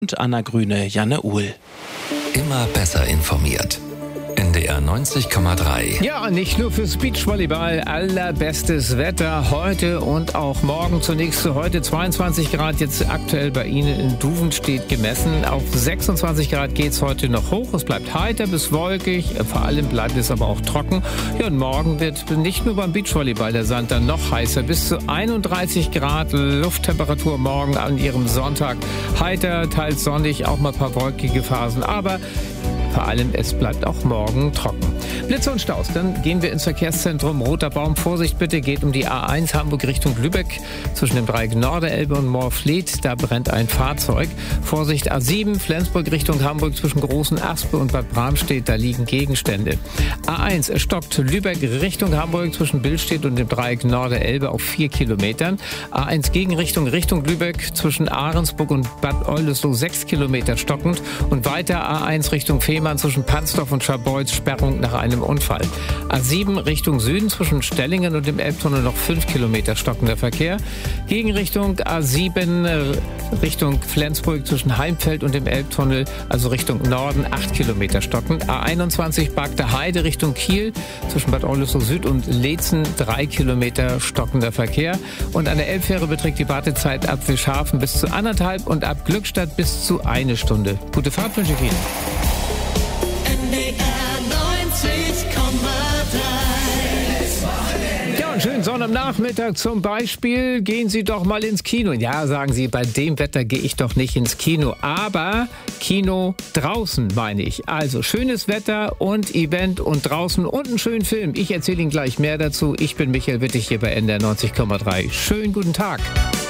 Und Anna Grüne, Janne Uhl. Immer besser informiert. NDR 90,3. Ja, nicht nur fürs Beachvolleyball. Allerbestes Wetter heute und auch morgen. Zunächst zu heute 22 Grad, jetzt aktuell bei Ihnen in Duven steht gemessen. Auf 26 Grad geht's heute noch hoch. Es bleibt heiter bis wolkig. Vor allem bleibt es aber auch trocken. Ja, und morgen wird nicht nur beim Beachvolleyball der Sand dann noch heißer. Bis zu 31 Grad Lufttemperatur morgen an Ihrem Sonntag. Heiter, teils sonnig, auch mal ein paar wolkige Phasen. Aber vor allem, es bleibt auch morgen trocken. Blitze und Staus, dann gehen wir ins Verkehrszentrum. Roter Baum, Vorsicht bitte, geht um die A1 Hamburg Richtung Lübeck. Zwischen dem Dreieck Norderelbe und Moorfleet, da brennt ein Fahrzeug. Vorsicht A7, Flensburg Richtung Hamburg zwischen Großen Aspe und Bad Bramstedt, da liegen Gegenstände. A1, es stoppt Lübeck Richtung Hamburg zwischen Billstedt und dem Dreieck Norderelbe auf 4 Kilometern. A1 Gegenrichtung Richtung Lübeck zwischen Ahrensburg und Bad Oldesloe 6 Kilometer stockend. Und weiter A1 Richtung Fehmarn zwischen Pansdorf und Scharbeutz, Sperrung nach einem Unfall. A7 Richtung Süden zwischen Stellingen und dem Elbtunnel noch 5 Kilometer stockender Verkehr. Gegenrichtung A7 Richtung Flensburg zwischen Heimfeld und dem Elbtunnel, also Richtung Norden 8 Kilometer stockend. A21 Bagda Heide Richtung Kiel zwischen Bad Oldesloe Süd und Leetzen 3 Kilometer stockender Verkehr. Und an der Elbfähre beträgt die Wartezeit ab Wilschafen bis zu 1,5 und ab Glückstadt bis zu 1 Stunde. Gute Fahrt wünsche ich Ihnen. Ja, und schönen Sonnabendnachmittag zum Beispiel. Gehen Sie doch mal ins Kino. Ja, sagen Sie, bei dem Wetter gehe ich doch nicht ins Kino. Aber Kino draußen, meine ich. Also schönes Wetter und Event und draußen und einen schönen Film. Ich erzähle Ihnen gleich mehr dazu. Ich bin Michael Wittig hier bei NDR 90,3. Schönen guten Tag.